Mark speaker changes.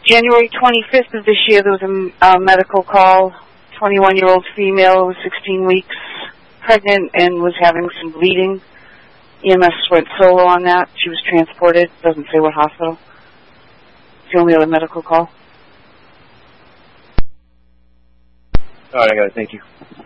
Speaker 1: January 25th of this year, there was a medical call. 21-year-old female was 16 weeks pregnant and was having some bleeding. EMS went solo on that. She was transported. Doesn't say what hospital. It's the only other medical call.
Speaker 2: All right, I got it. Thank you.